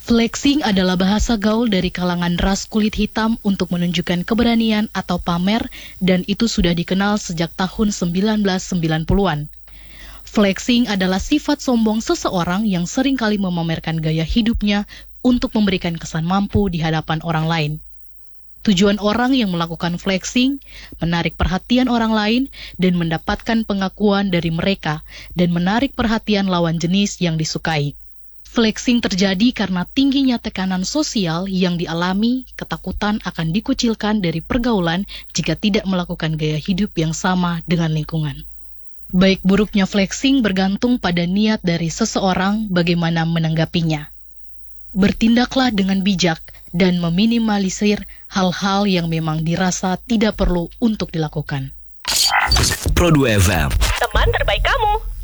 Flexing adalah bahasa gaul dari kalangan ras kulit hitam untuk menunjukkan keberanian atau pamer, dan itu sudah dikenal sejak tahun 1990-an. Flexing adalah sifat sombong seseorang yang seringkali memamerkan gaya hidupnya untuk memberikan kesan mampu di hadapan orang lain. Tujuan orang yang melakukan flexing, menarik perhatian orang lain dan mendapatkan pengakuan dari mereka dan menarik perhatian lawan jenis yang disukai. Flexing terjadi karena tingginya tekanan sosial yang dialami, ketakutan akan dikucilkan dari pergaulan jika tidak melakukan gaya hidup yang sama dengan lingkungan. Baik buruknya flexing bergantung pada niat dari seseorang bagaimana menanggapinya. Bertindaklah dengan bijak dan meminimalisir hal-hal yang memang dirasa tidak perlu untuk dilakukan. Pro 2 FM, teman terbaik kamu.